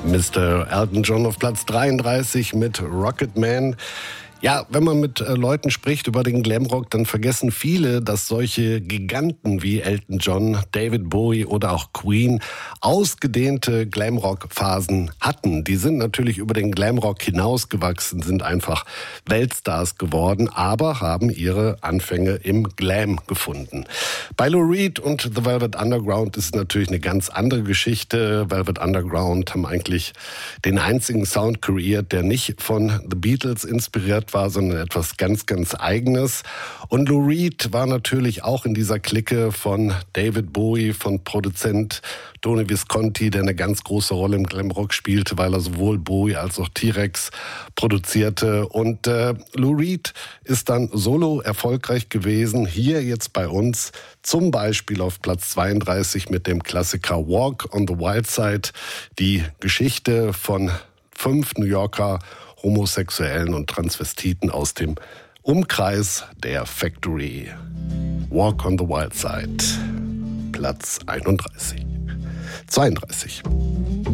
Mr. Elton John auf Platz 33 mit Rocket Man. Ja, wenn man mit Leuten spricht über den Glamrock, dann vergessen viele, dass solche Giganten wie Elton John, David Bowie oder auch Queen ausgedehnte Glamrock-Phasen hatten. Die sind natürlich über den Glamrock hinausgewachsen, sind einfach Weltstars geworden, aber haben ihre Anfänge im Glam gefunden. Bei Lou Reed und The Velvet Underground ist es natürlich eine ganz andere Geschichte. Velvet Underground haben eigentlich den einzigen Sound kreiert, der nicht von The Beatles inspiriert war, sondern etwas ganz, ganz Eigenes. Und Lou Reed war natürlich auch in dieser Clique von David Bowie, von Produzent Tony Visconti, der eine ganz große Rolle im Glamrock spielte, weil er sowohl Bowie als auch T-Rex produzierte. Und Lou Reed ist dann solo erfolgreich gewesen, hier jetzt bei uns, zum Beispiel auf Platz 32 mit dem Klassiker Walk on the Wild Side, die Geschichte von 5 New Yorker Homosexuellen und Transvestiten aus dem Umkreis der Factory. Walk on the Wild Side, Platz 32.